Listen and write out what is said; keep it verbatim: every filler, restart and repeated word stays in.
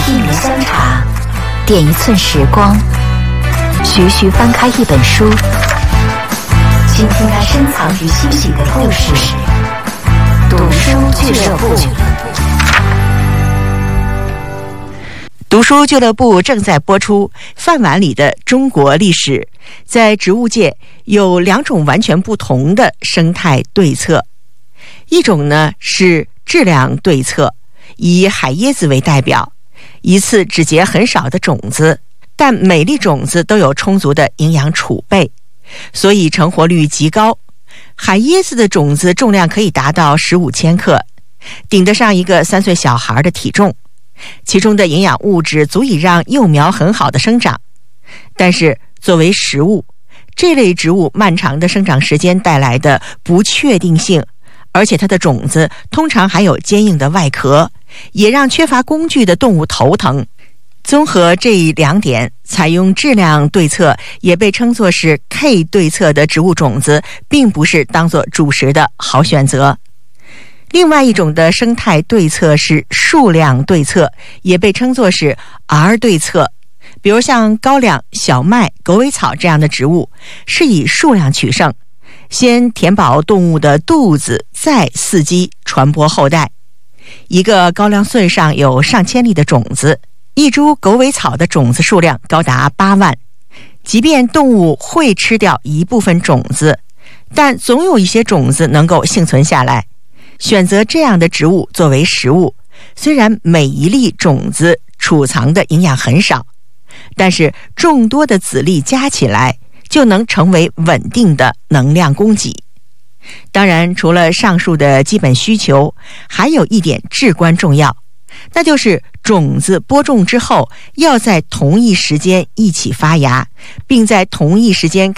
一壶香茶，点一寸时光，徐徐翻开一本书，倾听那深藏于心底的故事。读书俱乐部。 读书俱乐部正在播出饭碗里的中国历史。在植物界有两种完全不同的生态对策，一种呢是质量对策，以海椰子为代表，一次只结很少的种子，但每粒种子都有充足的营养储备，所以成活率极高。海椰子的种子重量可以达到十五千克，顶得上一个三岁小孩的体重，其中的营养物质足以让幼苗很好的生长。但是作为食物，这类植物漫长的生长时间带来的不确定性，而且它的种子通常还有坚硬的外壳，也让缺乏工具的动物头疼。综合这两点，采用质量对策也被称作是 K 对策的植物种子并不是当作主食的好选择。另外一种的生态对策是数量对策，也被称作是 R 对策。比如像高粱、小麦、狗尾草这样的植物是以数量取胜，先填饱动物的肚子，再伺机传播后代。一个高粱穗上有上千粒的种子，一株狗尾草的种子数量高达八万。即便动物会吃掉一部分种子，但总有一些种子能够幸存下来。选择这样的植物作为食物，虽然每一粒种子储藏的营养很少，但是众多的子粒加起来就能成为稳定的能量供给。当然，除了上述的基本需求，还有一点至关重要，那就是种子播种之后要在同一时间一起发芽，并在同一时间